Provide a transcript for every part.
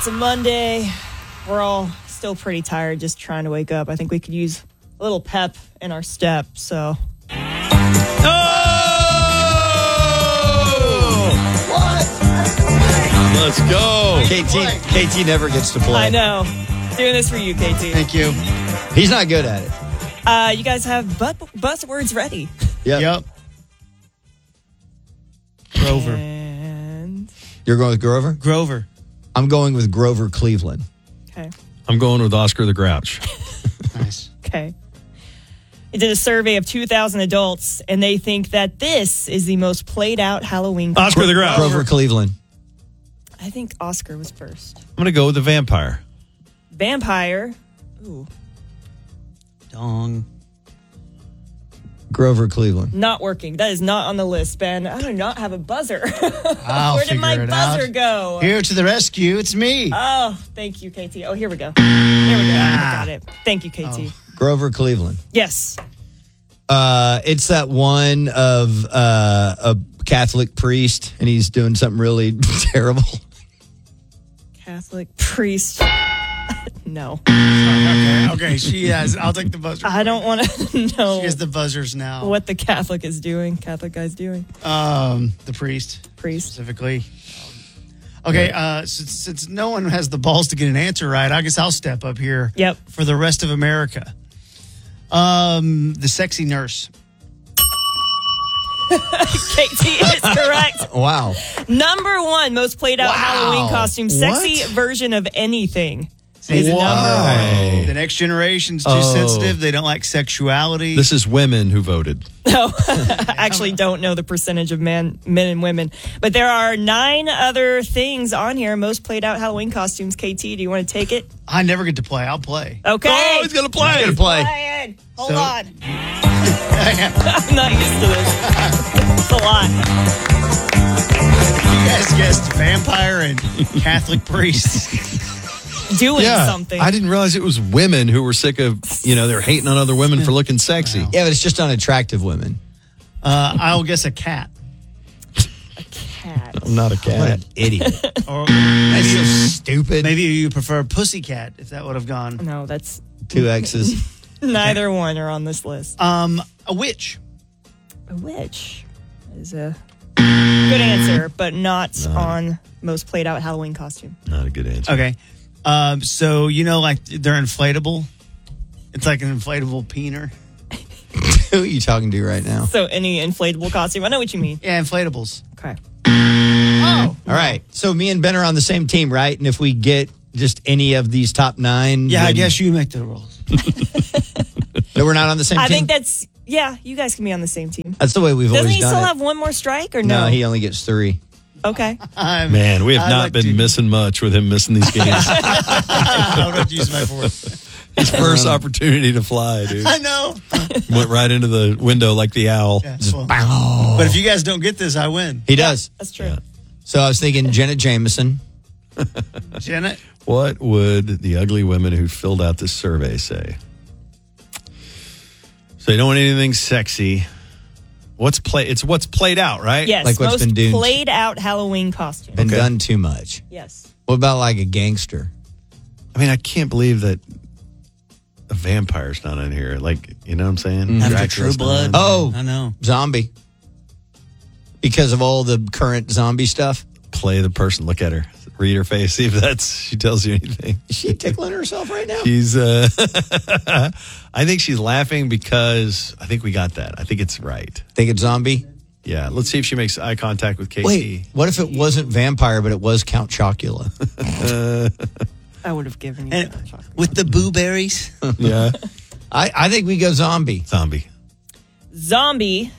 a Monday. We're all still pretty tired, just trying to wake up. I think we could use a little pep in our step, so. Let's go. KT never gets to play. I know. Doing this for you, KT. Thank you. He's not good at it. You guys have buzzwords ready. Yep. Grover. And You're going with Grover? Grover. I'm going with Grover Cleveland. okay. I'm going with Oscar the Grouch. Nice. Okay. It did a survey of 2,000 adults, and they think that this is the most played out Halloween. Oscar the Grouch. Grover Cleveland. I think Oscar was first. I'm going to go with the vampire. Vampire. Ooh. Dong. Grover Cleveland. Not working. That is not on the list, Ben. I do not have a buzzer. I'll Where did my figure it buzzer out. go? Here to the rescue. It's me. Oh, thank you, KT. Oh, here we go. Here we go. I got it. Thank you, KT. Grover Cleveland. Yes. It's that one of a Catholic priest, and he's doing something really terrible. Catholic priest. No. Okay. She has. I'll take the buzzer. I don't want to know She has the buzzers now. what the Catholic is doing. Catholic guy's doing. The priest. Priest. Specifically. Okay, since no one has the balls to get an answer right, I guess I'll step up here. Yep. For the rest of America. The sexy nurse. KT is correct. Wow. Number one most played out Wow. Halloween costume. Sexy What? version of anything. See, the Why? The next generation's too sensitive. They don't like sexuality. This is women who voted. No, I actually don't know the percentage of men and women. But there are 9 other things on here. Most played out Halloween costumes. KT, do you want to take it? I never get to play. I'll play. Okay. Oh, he's going to play. He's gonna play. Ryan, hold So- on. I'm not used to this. It's a lot. You guys guessed vampire and Catholic priest. Doing something. I didn't realize it was women who were sick of, they're hating on other women for looking sexy. Yeah, but it's just unattractive women. I'll guess a cat. Cat. I'm not a What cat. an idiot. Or That's so stupid. maybe you prefer pussycat, if that would have gone. No, that's 2 X's. neither one are on this list. A witch. A witch is a good answer, but not on most played out Halloween costume. Not a good answer. Okay. So, like they're inflatable? It's like an inflatable peener. Who are you talking to right now? So any inflatable costume. I know what you mean. Yeah, inflatables. Okay. Oh. All right. So me and Ben are on the same team, right? And if we get just any of these top 9. Yeah, I then- guess you make the rules. No, we're not on the same I team. think that's, you guys can be on the same team. That's the way we've Doesn't always he done still it. have one more strike or no? No, he only gets 3. Okay. Man, we have I'd not like been to- missing much with him missing these games. I would have to use my fourth. His first opportunity to fly, dude. I know. Went right into the window like the owl. Yeah, well, but if you guys don't get this, I win. He does. That's true. Yeah. So I was thinking Janet Jameson. Janet? What would the ugly women who filled out this survey say? So you don't want anything sexy. It's what's played out, right? Yes. Like what's most been doing- played out Halloween costume. Been Okay. done too much. Yes. What about like a gangster? I mean, I can't believe that a vampire's not on here. Like, you know what I'm saying? After Dracula's True not Blood? on. Oh. I know. Zombie. Because of all the current zombie stuff. Play the person. Look at her. Read her face. See if she tells you anything. Is she tickling herself right now? She's, I think she's laughing because I think we got that. I think it's right. Think it's zombie? Yeah. Let's see if she makes eye contact with KT. Wait, what if it wasn't vampire, but it was Count Chocula? I would have given you And that chocolate. with the blueberries? Yeah. I think we go zombie. Zombie. Zombie.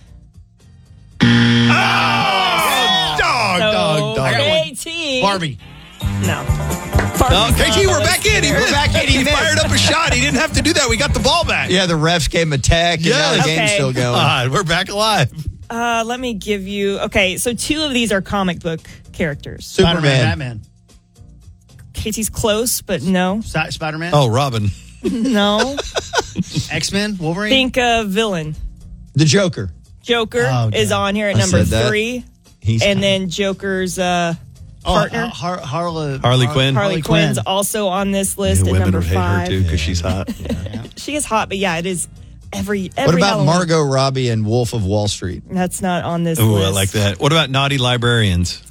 Dog. KT. Barbie. No. No, KT, we're back in. We're back in. He fired up a shot. He didn't have to do that. We got the ball back. Yeah, the refs gave him a tech, and now the Yes. game's Okay. still going. God, we're back alive. Let me give you. Okay, so 2 of these are comic book characters. Superman. Batman. KT's close, but no. Spider-Man? Oh, Robin. No. X-Men? Wolverine? Think villain. The Joker. Joker Oh, is God. on here at I number said that. 3. He's And then Joker's partner. Harley Quinn. Harley Quinn's also on this list at Women number would hate 5. her too because she's hot. She is hot, but yeah, it is every What about Halloween. Margot Robbie and Wolf of Wall Street? That's not on this Ooh, list. I like that. What about Naughty Librarians?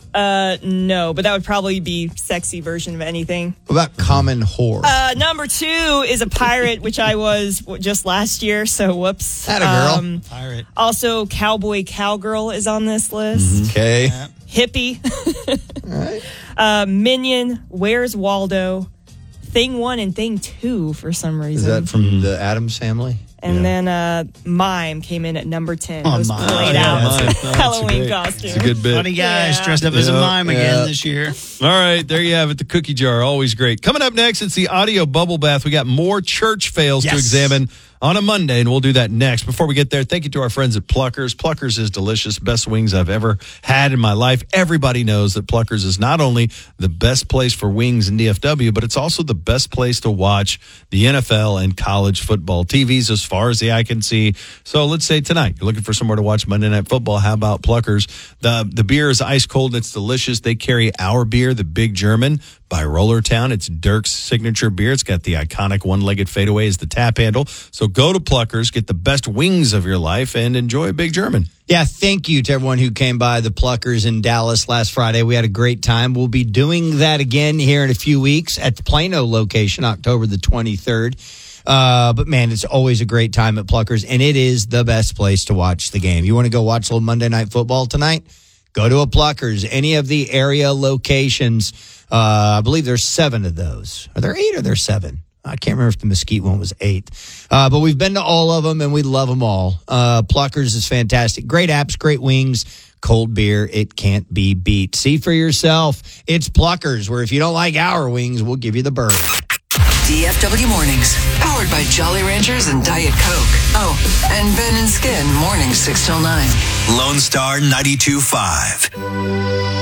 No, but that would probably be sexy version of anything. What about Common Whore? Number 2 is a pirate, which I was just last year, so whoops. Atta girl. Pirate. Also, Cowboy Cowgirl is on this list. Okay. Hippie. All right. Minion, Where's Waldo, Thing 1 and Thing 2 for some Is reason. that from the Addams Family? And then Mime came in at number 10. Oh, Those Mime. played Yeah, out Mime. No, that's Halloween great. costume. It's a good bit. Funny guys Yeah. dressed up as a Yeah. mime again this year. All right, there you have it. The cookie jar, always great. Coming up next, it's the audio bubble bath. We got more church fails to Yes. examine on a Monday, and we'll do that next. Before we get there, thank you to our friends at Pluckers. Pluckers is delicious, best wings I've ever had in my life. Everybody knows that Pluckers is not only the best place for wings in DFW, but it's also the best place to watch the NFL and college football. TVs as far as the eye can see. So let's say tonight you're looking for somewhere to watch Monday Night Football. How about Pluckers? The beer is ice cold and it's delicious. They carry our beer, the Big German, by Rollertown. It's Dirk's signature beer. It's got the iconic one-legged fadeaway as the tap handle. So go to Pluckers, get the best wings of your life, and enjoy a Big German. Yeah, thank you to everyone who came by the Pluckers in Dallas last Friday. We had a great time. We'll be doing that again here in a few weeks at the Plano location, October the 23rd. But man, it's always a great time at Pluckers, and it is the best place to watch the game. You want to go watch a little Monday Night Football tonight? Go to a Pluckers, any of the area locations. I believe there's 7 of those. Are there 8 or there's 7? I can't remember if the Mesquite one was 8. But we've been to all of them, and we love them all. Pluckers is fantastic. Great apps, great wings, cold beer. It can't be beat. See for yourself. It's Pluckers, where if you don't like our wings, we'll give you the bird. DFW Mornings, powered by Jolly Ranchers and Diet Coke. Oh, and Ben and Skin, mornings 6 till 9. Lone Star 92.5.